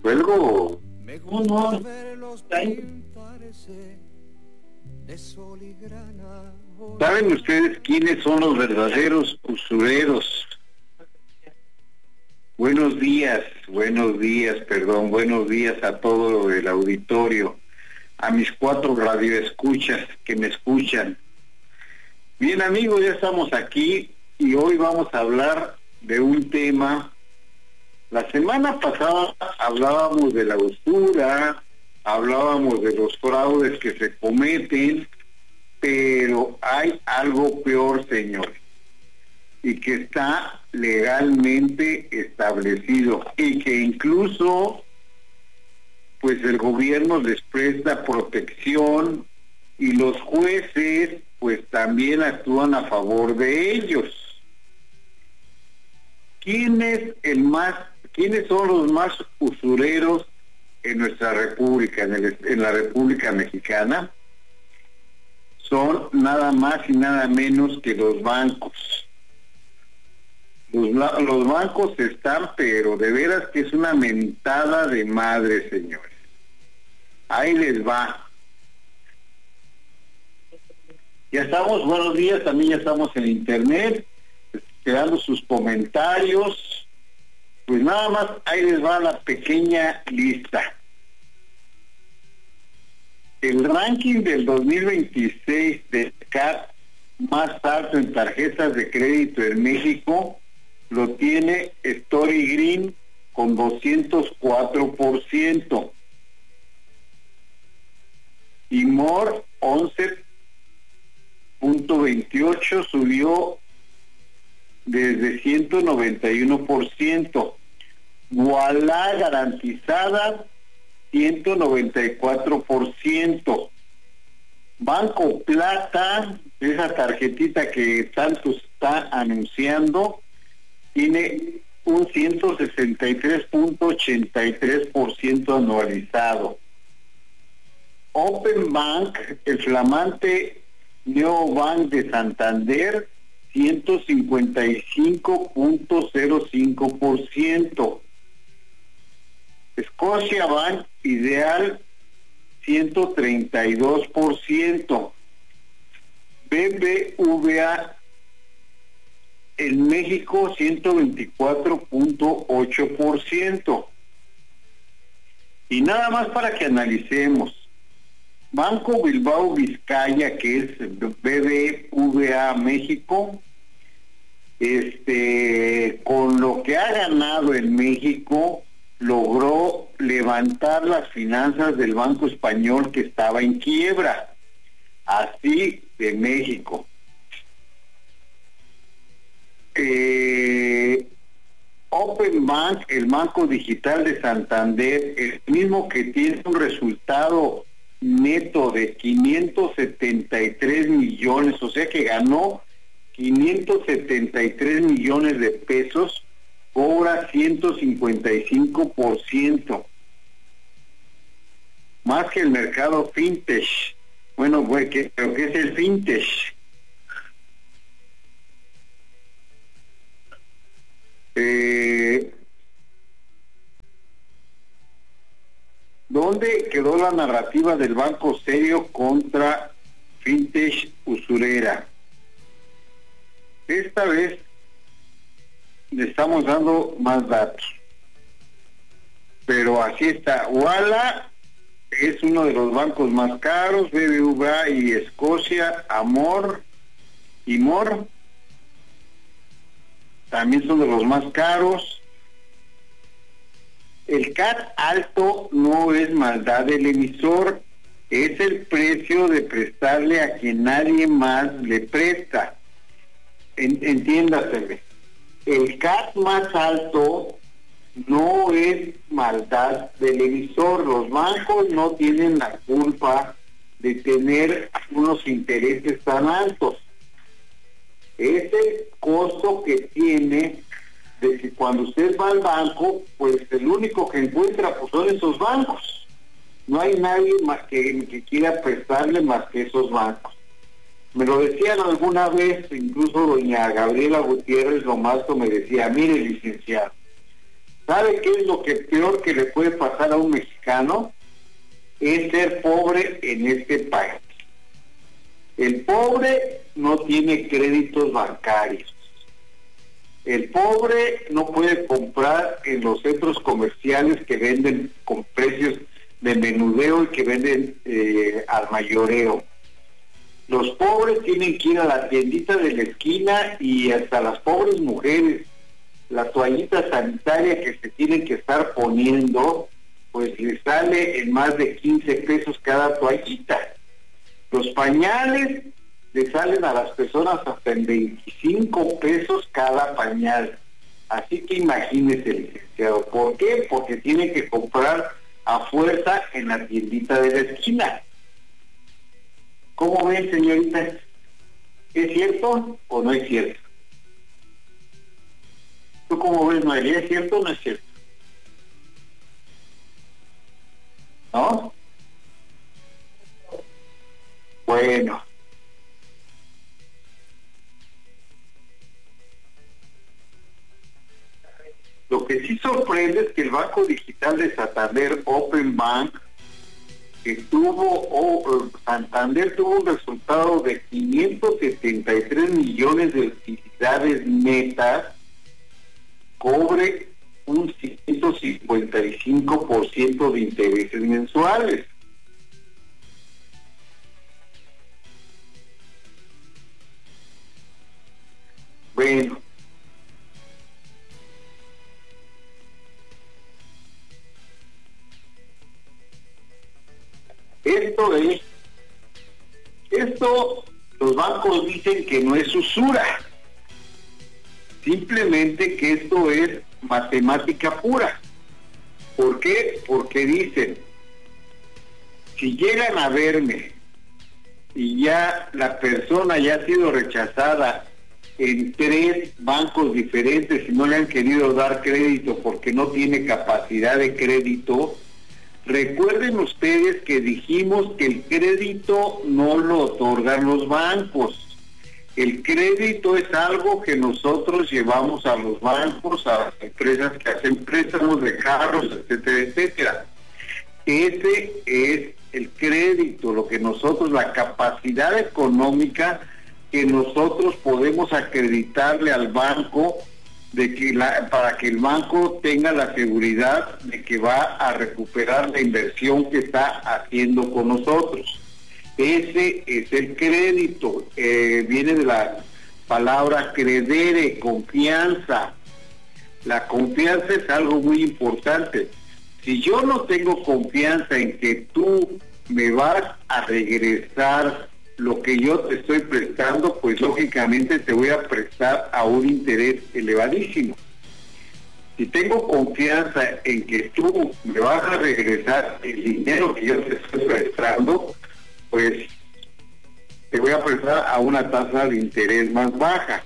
¿Cuelgo? No, no. ¿Saben ustedes quiénes son los verdaderos usureros? Buenos días a todo el auditorio, a mis 4 radioescuchas que me escuchan. Bien, amigos, ya estamos aquí y hoy vamos a hablar de un tema. La semana pasada hablábamos de la usura, hablábamos de los fraudes que se cometen, pero hay algo peor, señores, y que está legalmente establecido y que incluso pues el gobierno les presta protección y los jueces pues también actúan a favor de ellos. ¿Quiénes son los más usureros en nuestra república, en la República Mexicana? Son nada más y nada menos que los bancos. Los bancos están, pero de veras que es una mentada de madre, señores. Ahí les va. Ya estamos, buenos días, también ya estamos en internet, esperando sus comentarios. Pues nada más, ahí les va la pequeña lista. El ranking del 2026 de CAT más alto en tarjetas de crédito en México lo tiene Story Green con 204%. Y More 11.28 subió desde 191%. Voilà garantizada 194%. Banco Plata, esa tarjetita que tanto está anunciando, tiene un 163.83% anualizado. Open Bank, el flamante Neobank de Santander, 155.05%. Scotiabank Ideal, 132%. BBVA en México, 124.8%. Y nada más para que analicemos. Banco Bilbao Vizcaya, que es BBVA México, con lo que ha ganado en México, logró levantar las finanzas del Banco Español, que estaba en quiebra, así de México. Open Bank, el Banco Digital de Santander, el mismo que tiene un resultado neto de 573 millones, o sea que ganó 573 millones de pesos, cobra 155%, más que el mercado fintech. Bueno, pues, ¿pero qué es el fintech? ¿Dónde quedó la narrativa del banco serio contra fintech usurera? Esta vez le estamos dando más datos, pero así está. Walla es uno de los bancos más caros, BBVA y Escocia, Amor y More también son de los más caros. El CAT alto no es maldad del emisor, es el precio de prestarle a quien nadie más le presta. Entiéndaseme. El CAT más alto no es maldad del emisor. Los bancos no tienen la culpa de tener unos intereses tan altos. Es el costo que tiene de que cuando usted va al banco, pues el único que encuentra pues son esos bancos. No hay nadie más que quiera prestarle más que esos bancos. Me lo decían alguna vez, incluso doña Gabriela Gutiérrez Lomato me decía, mire licenciado, ¿Sabe qué es lo que peor que le puede pasar a un mexicano? Es ser pobre en este país. El pobre no tiene créditos bancarios. El pobre no puede comprar en los centros comerciales que venden con precios de menudeo y que venden al mayoreo. Los pobres tienen que ir a la tiendita de la esquina, y hasta las pobres mujeres, la toallita sanitaria que se tienen que estar poniendo, pues les sale en más de 15 pesos cada toallita. Los pañales le salen a las personas hasta en 25 pesos cada pañal. Así que imagínese, licenciado. ¿Por qué? Porque tiene que comprar a fuerza en la tiendita de la esquina. ¿Cómo ven, señorita? ¿Es cierto o no es cierto? ¿Tú cómo ves, María? ¿Es cierto o no es cierto? ¿No? Bueno. Lo que sí sorprende es que el Banco Digital de Santander, Open Bank, Santander tuvo un resultado de 573 millones de utilidades netas, cobre un 155% de intereses mensuales. Bueno, esto los bancos dicen que no es usura, simplemente que esto es matemática pura. ¿Por qué? Porque dicen, si llegan a verme y ya la persona ya ha sido rechazada en 3 bancos diferentes y no le han querido dar crédito porque no tiene capacidad de crédito, recuerden ustedes que dijimos que el crédito no lo otorgan los bancos. El crédito es algo que nosotros llevamos a los bancos, a las empresas que hacen préstamos de carros, etcétera, etcétera. Ese es el crédito, lo que nosotros, la capacidad económica que nosotros podemos acreditarle al banco de que para que el banco tenga la seguridad de que va a recuperar la inversión que está haciendo con nosotros. Ese es el crédito, viene de la palabra credere, confianza. La confianza es algo muy importante. Si yo no tengo confianza en que tú me vas a regresar lo que yo te estoy prestando, pues lógicamente te voy a prestar a un interés elevadísimo. Si tengo confianza en que tú me vas a regresar el dinero que yo te estoy prestando, pues te voy a prestar a una tasa de interés más baja.